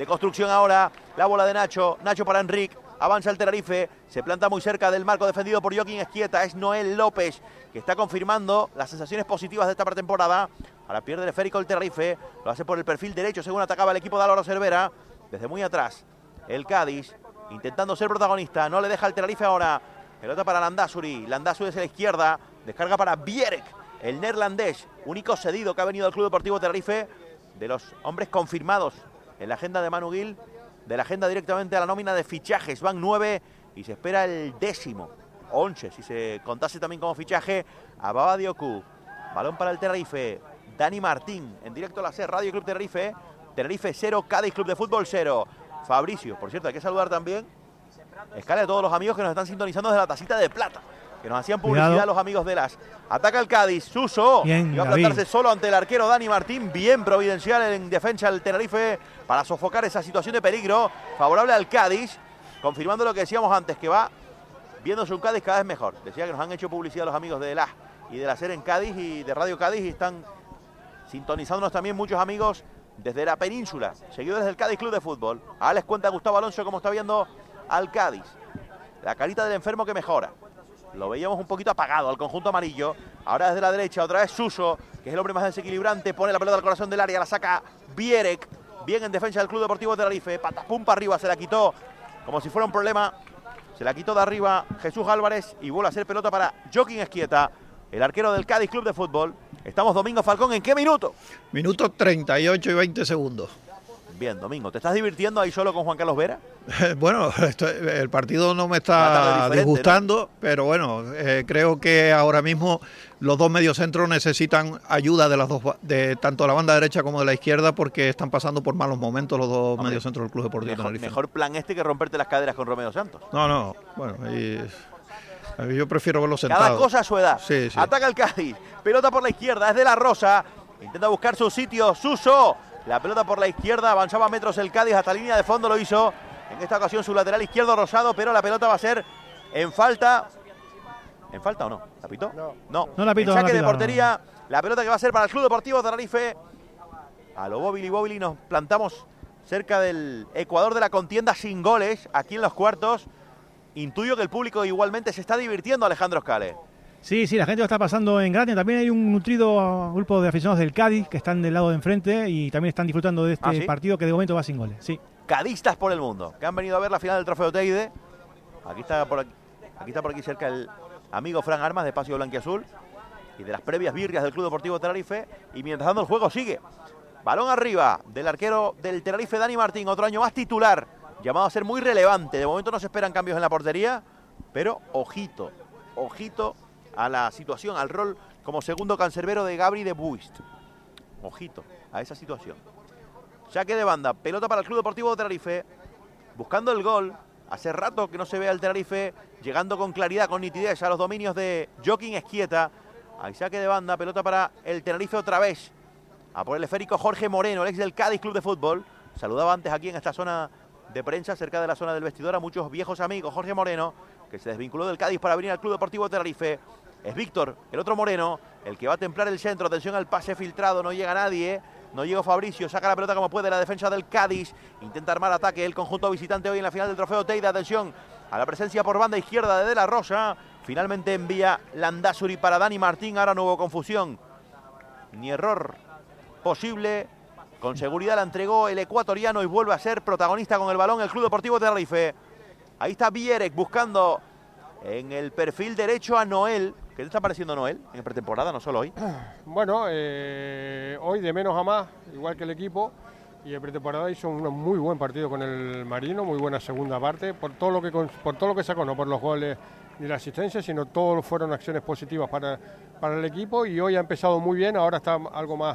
de construcción ahora. La bola de Nacho. Nacho para Enric. Avanza el Tenerife, se planta muy cerca del marco defendido por Joaquín Esquieta. Es Noel López, que está confirmando las sensaciones positivas de esta pretemporada. Ahora pierde el esférico el Tenerife, lo hace por el perfil derecho según atacaba el equipo de Álvaro Cervera. Desde muy atrás, el Cádiz, intentando ser protagonista, no le deja el Tenerife ahora. Pelota para Landázuri, Landázuri es a la izquierda, descarga para Bierek, el neerlandés, único cedido que ha venido al Club Deportivo Tenerife, de los hombres confirmados en la agenda de Manu Gil. De la agenda directamente a la nómina de fichajes. Van 9 y se espera el 10º. 11, si se contase también como fichaje, a Baba Dioku. Balón para el Tenerife. Dani Martín, en directo a la SER Radio Club Tenerife. Tenerife 0, Cádiz Club de Fútbol 0. Fabricio, por cierto, hay que saludar también. Escala a todos los amigos que nos están sintonizando desde la tacita de plata, que nos hacían publicidad. Cuidado. Los amigos de las. Ataca el Cádiz, Suso. Bien, iba a plantarse solo ante el arquero Dani Martín. Bien providencial en defensa el Tenerife para sofocar esa situación de peligro. Favorable al Cádiz, confirmando lo que decíamos antes, que va viéndose un Cádiz cada vez mejor. Decía que nos han hecho publicidad los amigos de la y de la SER en Cádiz y de Radio Cádiz, y están sintonizándonos también muchos amigos desde la península, seguidores del Cádiz Club de Fútbol. Ahora les cuenta Gustavo Alonso cómo está viendo al Cádiz. La carita del enfermo que mejora. Lo veíamos un poquito apagado al conjunto amarillo. Ahora desde la derecha, otra vez Suso, que es el hombre más desequilibrante. Pone la pelota al corazón del área, la saca Bierek. Bien en defensa del Club Deportivo Tenerife. Patapum para arriba, se la quitó como si fuera un problema. Se la quitó de arriba Jesús Álvarez y vuelve a ser pelota para Joaquín Esquieta, el arquero del Cádiz Club de Fútbol. Estamos Domingo Falcón, ¿en qué minuto? Minuto 38 y 20 segundos. Bien, Domingo, ¿te estás divirtiendo ahí solo con Juan Carlos Vera? Bueno, el partido no me está disgustando, ¿no? Pero bueno, creo que ahora mismo los dos mediocentros necesitan ayuda de las dos, de tanto la banda derecha como de la izquierda, porque están pasando por malos momentos los dos mediocentros del Club Deportivo Tenerife. Mejor plan este que romperte las caderas con Romeo Santos. No, bueno, yo prefiero verlo sentado. Cada cosa a su edad. Sí. Ataca el Cádiz, pelota por la izquierda, es de la Rosa, intenta buscar su sitio, Suso. La pelota por la izquierda, avanzaba metros el Cádiz hasta línea de fondo, lo hizo en esta ocasión su lateral izquierdo Rosado, pero la pelota va a ser en falta. ¿En falta o no? ¿La pitó? No la pitó. En saque de portería, la pelota que va a ser para el Club Deportivo Tenerife. A lo Bobili nos plantamos cerca del Ecuador de la contienda sin goles, aquí en los cuartos. Intuyo que el público igualmente se está divirtiendo, Alejandro Scale. Sí, la gente lo está pasando en grande. También hay un nutrido grupo de aficionados del Cádiz que están del lado de enfrente y también están disfrutando de este partido que de momento va sin goles. Sí. Cadistas por el mundo, que han venido a ver la final del Trofeo Teide. Aquí está por aquí cerca el amigo Fran Armas de Espacio Blanquiazul y de las previas birrias del Club Deportivo Tenerife. Y mientras tanto el juego sigue. Balón arriba del arquero del Tenerife, Dani Martín, otro año más titular, llamado a ser muy relevante. De momento no se esperan cambios en la portería, pero ojito a la situación, al rol como segundo cancerbero de Gabri de Buist. Ojito a esa situación. Saque de banda, pelota para el Club Deportivo Tenerife, buscando el gol. Hace rato que no se ve al Tenerife llegando con claridad, con nitidez a los dominios de Joaquín Esquieta. Hay saque de banda, pelota para el Tenerife otra vez. A por el esférico Jorge Moreno, el ex del Cádiz Club de Fútbol. Saludaba antes aquí en esta zona de prensa, cerca de la zona del vestidor, a muchos viejos amigos. Jorge Moreno, que se desvinculó del Cádiz para venir al Club Deportivo Tenerife. Es Víctor, el otro Moreno, el que va a templar el centro. Atención al pase filtrado, no llega nadie. No llegó Fabricio, saca la pelota como puede la defensa del Cádiz. Intenta armar ataque el conjunto visitante hoy en la final del Trofeo Teide. Atención a la presencia por banda izquierda de la Rosa. Finalmente envía Landázuri para Dani Martín. Ahora no hubo confusión ni error posible. Con seguridad la entregó el ecuatoriano y vuelve a ser protagonista con el balón el Club Deportivo Tenerife. Ahí está Bierek buscando en el perfil derecho a Noel. ¿Qué te está pareciendo Noel en pretemporada, no solo hoy? Bueno, hoy de menos a más, igual que el equipo. Y en pretemporada hizo un muy buen partido con el Marino, muy buena segunda parte, por todo lo que sacó, no por los goles ni la asistencia, sino todo fueron acciones positivas para el equipo. Y hoy ha empezado muy bien, ahora está algo más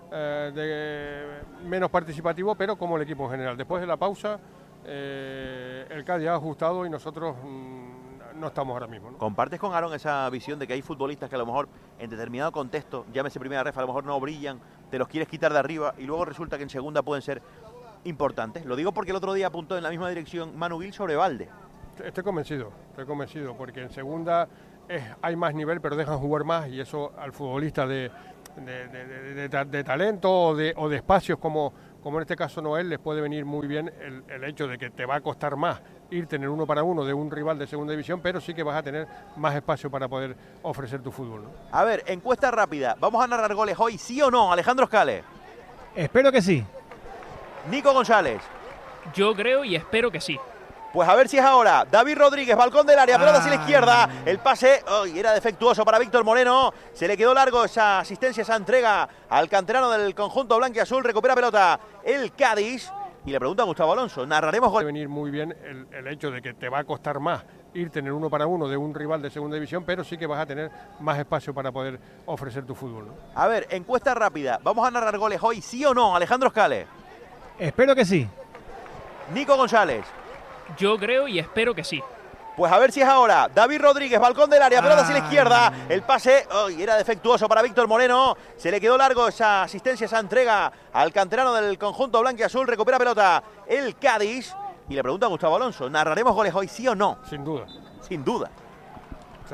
menos participativo, pero como el equipo en general. Después de la pausa, el Cádiz ha ajustado y nosotros no estamos ahora mismo, ¿no? ¿Compartes con Aaron esa visión de que hay futbolistas que a lo mejor en determinado contexto, llámese primera ref, a lo mejor no brillan, te los quieres quitar de arriba y luego resulta que en segunda pueden ser importantes? Lo digo porque el otro día apuntó en la misma dirección Manu Gil sobre Valde. Estoy convencido, porque en segunda hay más nivel, pero dejan jugar más y eso al futbolista de talento o de espacios como como en este caso Noel, les puede venir muy bien el hecho de que te va a costar más irte en el 1 para 1 de un rival de segunda división, pero sí que vas a tener más espacio para poder ofrecer tu fútbol, ¿no? A ver, encuesta rápida. ¿Vamos a narrar goles hoy, sí o no, Alejandro Scales? Espero que sí. Nico González. Yo creo y espero que sí. Pues a ver si es ahora. David Rodríguez, balcón del área, pelota hacia la izquierda. El pase era defectuoso para Víctor Moreno. Se le quedó largo esa asistencia, esa entrega al canterano del conjunto blanquiazul. Recupera pelota el Cádiz. Y le pregunta a Gustavo Alonso, ¿narraremos gol? Puede venir muy bien el hecho de que te va a costar más irte en el 1 para 1 de un rival de segunda división, pero sí que vas a tener más espacio para poder ofrecer tu fútbol, ¿no? A ver, encuesta rápida. ¿Vamos a narrar goles hoy, sí o no, Alejandro Scales? Espero que sí. Nico González. Yo creo y espero que sí. Pues a ver si es ahora. David Rodríguez, balcón del área, pelota hacia la izquierda. El pase era defectuoso para Víctor Moreno. Se le quedó largo esa asistencia, esa entrega al canterano del conjunto blanquiazul. Recupera pelota el Cádiz. Y le pregunta a Gustavo Alonso, ¿narraremos goles hoy, sí o no? Sin duda. Sin duda.